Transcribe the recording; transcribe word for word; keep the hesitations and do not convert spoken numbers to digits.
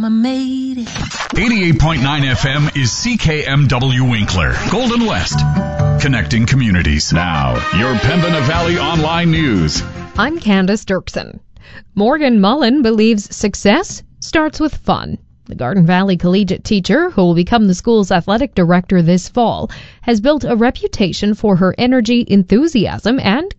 mama made it. eighty-eight point nine F M is C K M W Winkler, Golden West, connecting communities. Now, your Pembina Valley Online News. I'm Candace Dirksen. Morgan Mullen believes success starts with fun. The Garden Valley Collegiate teacher, who will become the school's athletic director this fall, has built a reputation for her energy, enthusiasm, and